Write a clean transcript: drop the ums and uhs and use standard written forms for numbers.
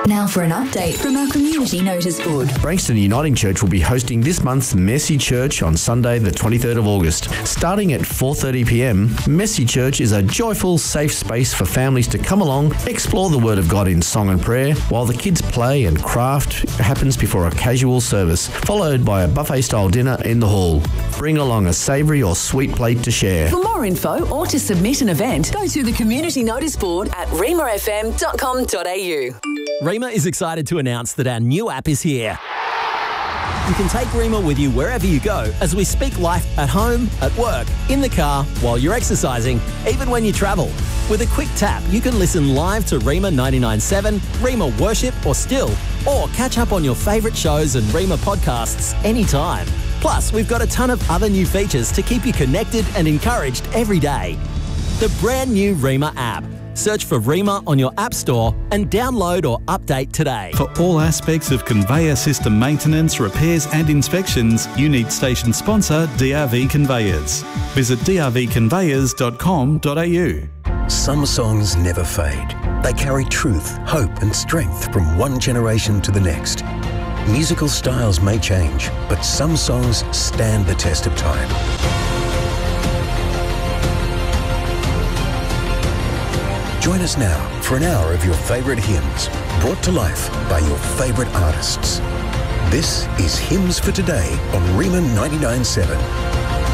Now for an update from our community notice board. Brankston Uniting Church will be hosting this month's Messy Church on Sunday the 23rd of August. Starting at 4:30pm, Messy Church is a joyful, safe space for families to come along, explore the Word of God in song and prayer, while the kids play and craft happens before a casual service, followed by a buffet-style dinner in the hall. Bring along a savoury or sweet plate to share. For more info or to submit an event, go to the community notice board at remafm.com.au. Rima is excited to announce that our new app is here. You can take Rima with you wherever you go as we speak life at home, at work, in the car, while you're exercising, even when you travel. With a quick tap, you can listen live to Rima 99.7, Rima Worship or Still, or catch up on your favourite shows and Rima podcasts anytime. Plus, we've got a ton of other new features to keep you connected and encouraged every day. The brand new Rima app. Search for Rima on your app store and download or update today. For all aspects of conveyor system maintenance, repairs and inspections, you need station sponsor DRV Conveyors. Visit drvconveyors.com.au. Some songs never fade. They carry truth, hope and strength from one generation to the next. Musical styles may change, but some songs stand the test of time. Join us now for an hour of your favourite hymns, brought to life by your favourite artists. This is Hymns for Today on Rima 99.7.